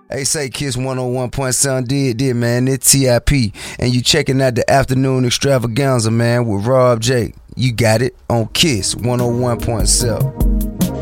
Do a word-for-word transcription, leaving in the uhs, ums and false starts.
Hey, say Kiss one oh one point seven did, did, man. It's T I P. And you checking out the Afternoon Extravaganza, man, with Rob J. You got it on Kiss one oh one point seven.